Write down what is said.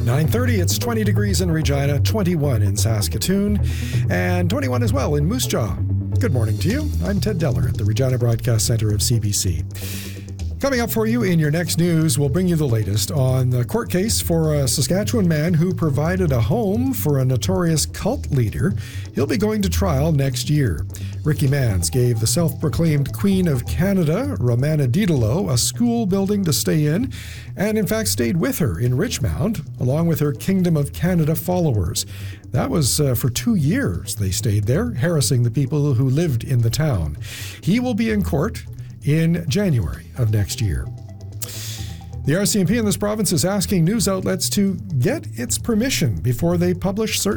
At 9:30, it's 20 degrees in Regina, 21 in Saskatoon, and 21 as well in Moose Jaw. Good morning to you. I'm Ted Deller at the Regina Broadcast Centre of CBC. Coming up for you in your next news, we'll bring you the latest on the court case for a Saskatchewan man who provided a home for a notorious cult leader. He'll be going to trial next year. Ricky Mans gave the self-proclaimed Queen of Canada, Romana Diderot, a school building to stay in, and in fact stayed with her in Richmond, along with her Kingdom of Canada followers. That was for 2 years they stayed there, harassing the people who lived in the town. He will be in court in January of next year. The RCMP in this province is asking news outlets to get its permission before they publish certain